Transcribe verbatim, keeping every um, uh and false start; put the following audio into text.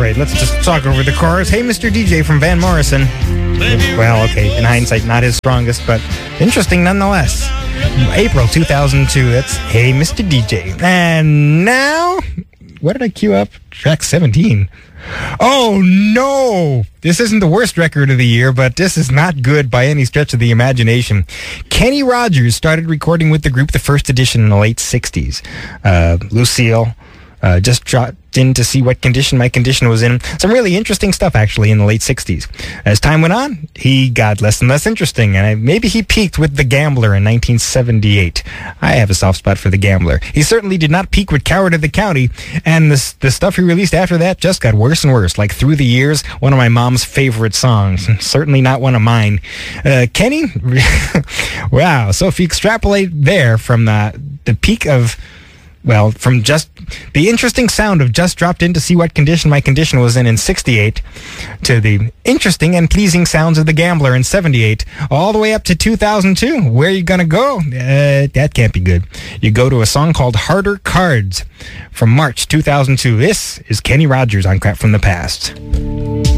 right, let's just talk over the chorus. Hey, Mister D J from Van Morrison. Well, okay, in hindsight, not his strongest, but interesting nonetheless. April two thousand two, that's Hey, Mister D J. And now, what did I queue up? Track seventeen. Oh, no! This isn't the worst record of the year, but this is not good by any stretch of the imagination. Kenny Rogers started recording with the group the first edition in the late sixties. Uh, Lucille uh, just dropped in to see what condition my condition was in. Some really interesting stuff, actually, in the late sixties. As time went on, he got less and less interesting, and I, maybe he peaked with The Gambler in nineteen seventy-eight. I have a soft spot for The Gambler. He certainly did not peak with Coward of the County, and the, the stuff he released after that just got worse and worse. Like Through the Years, one of my mom's favorite songs. Certainly not one of mine. Uh, Kenny? Wow. So if you extrapolate there from the, the peak of... Well, from just the interesting sound of Just Dropped In to See What Condition My Condition Was In in sixty-eight to the interesting and pleasing sounds of The Gambler in seventy-eight, all the way up to two thousand two. Where are you going to go? Uh, that can't be good. You go to a song called Harder Cards from March two thousand two. This is Kenny Rogers on Crap from the Past.